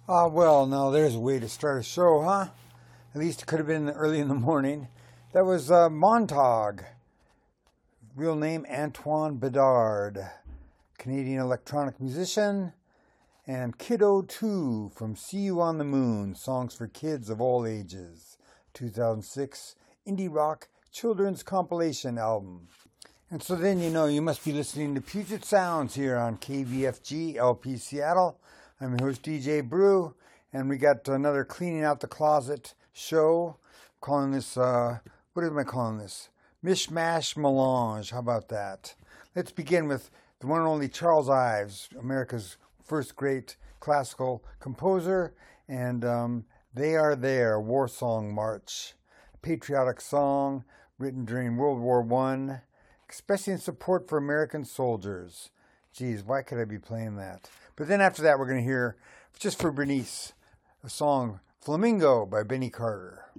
Ah, well, now there's a way to start a show, huh? At least it could have been early in the morning. That was Montag, real name Antoine Bedard, Canadian electronic musician, and Kiddo 2 from See You on the Moon, Songs for Kids of All Ages, 2006 indie rock children's compilation album. And so then you must be listening to Puget Sounds here on KVFG LP Seattle. I'm your host DJ Brew, and we got another Cleaning Out the Closet show. Calling this, what am I calling this? Mishmash Melange. How about that? Let's begin with the one and only Charles Ives, America's first great classical composer, and They Are There, War Song March, a patriotic song written during World War I, expressing support for American soldiers. Geez, why could I be playing that? But then after that, we're going to hear, just for Bernice, a song, Flamingo by Benny Carter.